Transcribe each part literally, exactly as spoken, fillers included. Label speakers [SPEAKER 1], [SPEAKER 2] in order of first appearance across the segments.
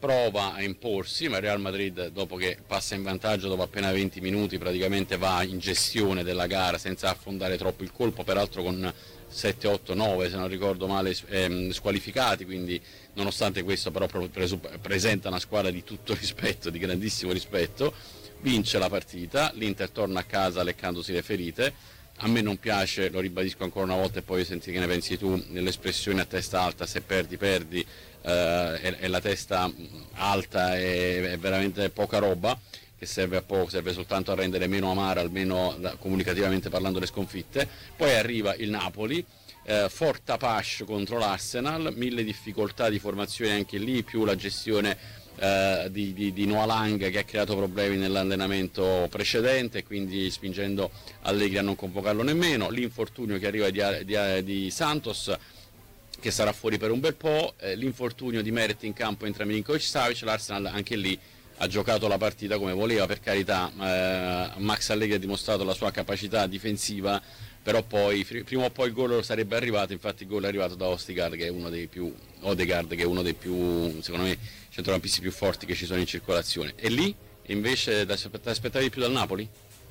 [SPEAKER 1] prova a imporsi, ma il Real Madrid, dopo che passa in vantaggio dopo appena venti minuti, praticamente va in gestione della gara senza affondare troppo il colpo, peraltro con sette, otto, nove se non ricordo male ehm, squalificati, quindi nonostante questo però presupp- presenta una squadra di tutto rispetto, di grandissimo rispetto, vince la partita, l'Inter torna a casa leccandosi le ferite. A me non piace, lo ribadisco ancora una volta e poi senti che ne pensi tu, nell'espressione a testa alta, se perdi perdi, eh, e, e la testa alta è, è veramente poca roba, che serve a poco, serve soltanto a rendere meno amara, almeno comunicativamente parlando, le sconfitte. Poi arriva il Napoli, eh, Forte Pasce contro l'Arsenal, mille difficoltà di formazione anche lì, più la gestione eh, di, di, di Noah Lang, che ha creato problemi nell'allenamento precedente, quindi spingendo Allegri a non convocarlo nemmeno, l'infortunio che arriva di, di, di Santos, che sarà fuori per un bel po', eh, l'infortunio di Meret in campo entra Milinkovic-Savic, l'Arsenal anche lì ha giocato la partita come voleva, per carità, eh, Max Allegri ha dimostrato la sua capacità difensiva, però poi prima o poi il gol sarebbe arrivato, infatti il gol è arrivato da Odegaard, che è uno dei più Odegaard che è uno dei più, secondo me, centrocampisti più forti che ci sono in circolazione. E lì invece ti aspettavi più dal Napoli?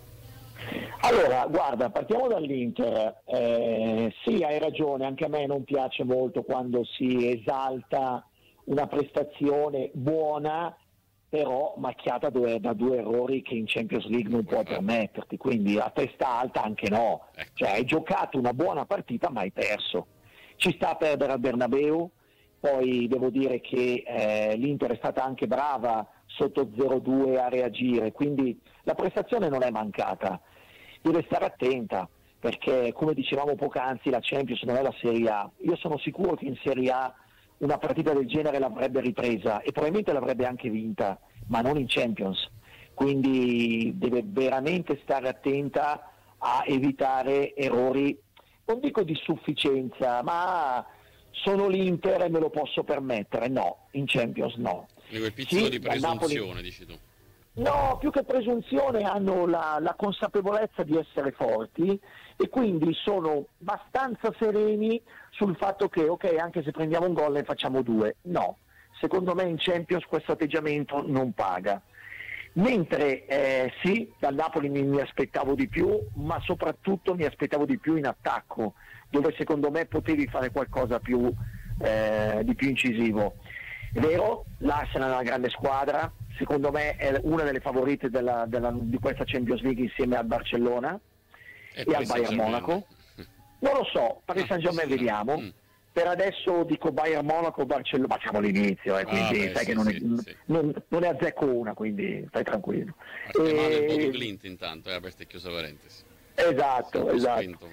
[SPEAKER 2] Allora, guarda, partiamo dall'Inter. Eh, sì, hai ragione, anche a me non piace molto quando si esalta una prestazione buona, però macchiata due, da due errori che in Champions League non puoi permetterti, quindi a testa alta anche no. Cioè, hai giocato una buona partita ma hai perso. Ci sta a perdere al Bernabeu, poi devo dire che eh, l'Inter è stata anche brava sotto zero due a reagire, quindi la prestazione non è mancata. Deve stare attenta, perché come dicevamo poc'anzi la Champions non è la Serie A. Io sono sicuro che in Serie A una partita del genere l'avrebbe ripresa e probabilmente l'avrebbe anche vinta, ma non in Champions. Quindi deve veramente stare attenta a evitare errori, non dico di sufficienza, ma sono l'Inter e me lo posso permettere. No, in Champions no.
[SPEAKER 1] E quel pizzico
[SPEAKER 2] sì,
[SPEAKER 1] di presunzione,
[SPEAKER 2] Napoli...
[SPEAKER 1] dici tu.
[SPEAKER 2] No, più che presunzione hanno la, la consapevolezza di essere forti e quindi sono abbastanza sereni sul fatto che ok, anche se prendiamo un gol ne facciamo due. No, secondo me in Champions questo atteggiamento non paga. Mentre eh, sì, dal Napoli mi, mi aspettavo di più, ma soprattutto mi aspettavo di più in attacco, dove secondo me potevi fare qualcosa più, eh, di più incisivo. È vero, l'Arsenal è una grande squadra, secondo me è una delle favorite della, della, di questa Champions League insieme al Barcellona e, e al Bayern Monaco. Non lo so, Paris Saint-Germain vediamo. Mm. Per adesso dico Bayern Monaco, Barcellona, facciamo l'inizio, eh, quindi ah, beh, sai sì, che non, sì, è, sì. Non, non ne azzecco una, quindi stai tranquillo.
[SPEAKER 1] Parte e... male il Bodo Glint intanto, è aperta e chiusa parentesi.
[SPEAKER 2] Esatto, esatto. Spinto,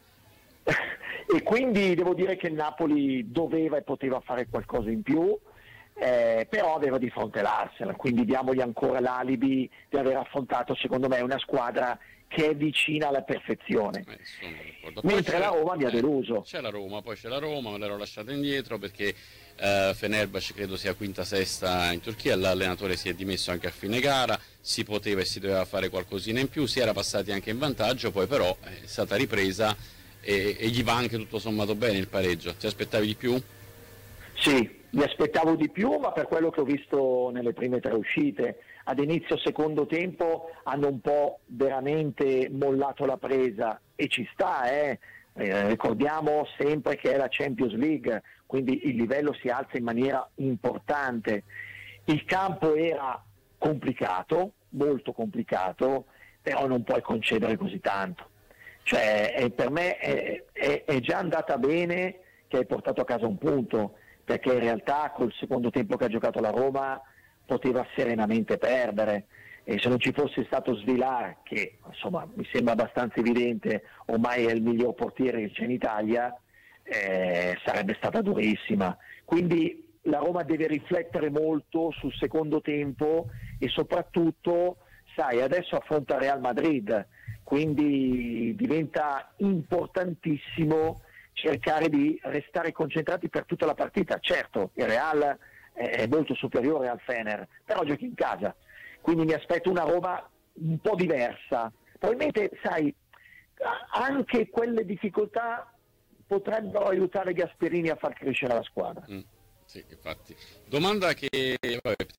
[SPEAKER 2] e quindi devo dire che il Napoli doveva e poteva fare qualcosa in più. Eh, però aveva di fronte l'Arsenal, quindi diamogli ancora l'alibi di aver affrontato secondo me una squadra che è vicina alla perfezione, eh, mentre la Roma mi ha deluso.
[SPEAKER 1] C'è la Roma, poi c'è la Roma, me l'ero lasciata indietro perché eh, Fenerbahce credo sia quinta sesta in Turchia, l'allenatore si è dimesso anche a fine gara, si poteva e si doveva fare qualcosina in più, si era passati anche in vantaggio, poi però è stata ripresa e, e gli va anche tutto sommato bene il pareggio. Ti aspettavi di più?
[SPEAKER 2] Sì, mi aspettavo di più, ma per quello che ho visto nelle prime tre uscite, ad inizio secondo tempo hanno un po' veramente mollato la presa e ci sta, eh. Eh, ricordiamo sempre che è la Champions League, quindi il livello si alza in maniera importante. Il campo era complicato, molto complicato, però non puoi concedere così tanto. Cioè, eh, per me è, è, è già andata bene che hai portato a casa un punto, perché in realtà col secondo tempo che ha giocato la Roma poteva serenamente perdere, e se non ci fosse stato Svilar, che insomma mi sembra abbastanza evidente ormai è il miglior portiere che c'è in Italia, eh, sarebbe stata durissima. Quindi la Roma deve riflettere molto sul secondo tempo e soprattutto, sai, adesso affronta Real Madrid, quindi diventa importantissimo cercare di restare concentrati per tutta la partita. Certo, il Real è molto superiore al Fener, però giochi in casa, quindi mi aspetto una Roma un po' diversa. Probabilmente, sai, anche quelle difficoltà potrebbero aiutare Gasperini a far crescere la squadra.
[SPEAKER 1] Mm. Sì, infatti. Domanda che vabbè,